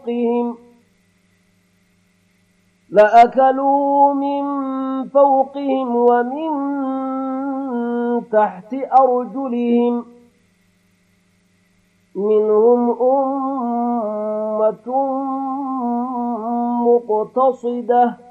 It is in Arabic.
فوقهم لأكلوا من فوقهم ومن تحت أرجلهم منهم أمة مقتصدة